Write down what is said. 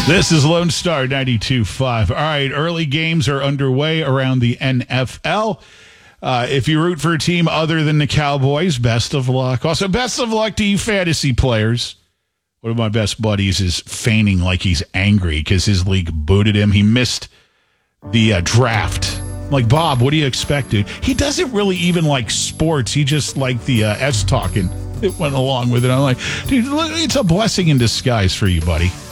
This is Lone Star 92.5. All right, early games are underway around the NFL. If you root for a team other than the Cowboys, best of luck. Also, best of luck to you fantasy players. One of my best buddies is feigning like he's angry because his league booted him. He missed the draft. I'm like, Bob, what do you expect, dude? He doesn't really even like sports. He just liked the S talking. It went along with it. I'm like, dude, it's a blessing in disguise for you, buddy.